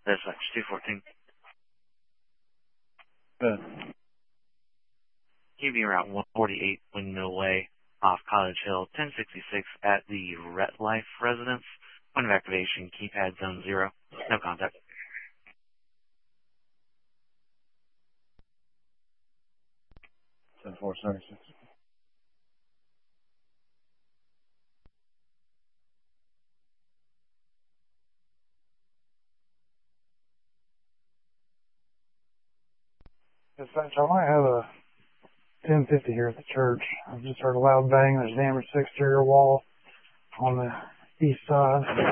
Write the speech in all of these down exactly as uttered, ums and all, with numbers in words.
Dispatch two fourteen. Good. Keeping around one forty-eight Windmill Way, off College Hill, ten sixty-six at the Ret Life residence. Point of activation, keypad zone zero. No contact. ten four seventy-six. Dispatch, I might have a ten fifty here at the church. I've just heard a loud bang. There's damage to the exterior wall on the east side.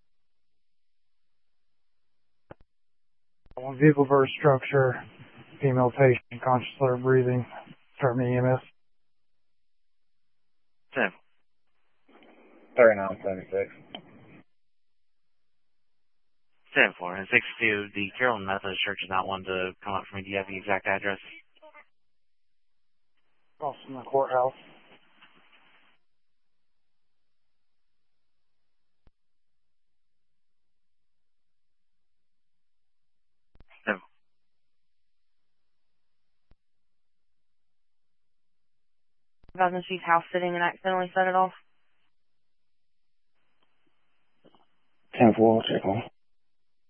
One vehicle versus structure, female patient, conscious, slur breathing, start me E M S. ten. thirty-nine seventy-six. ten four. And sixty-two, the Carrollton Methodist Church is not one to come up for me. Do you have the exact address? Across from the courthouse. ten. Cousin, she's house sitting and accidentally set it off. ten four, check on.